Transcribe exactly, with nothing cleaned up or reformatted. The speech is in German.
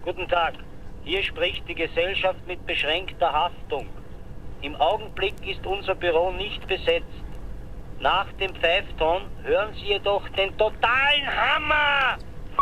Guten Tag. Hier spricht die Gesellschaft mit beschränkter Haftung. Im Augenblick ist unser Büro nicht besetzt. Nach dem Pfeifton hören Sie jedoch den totalen Hammer!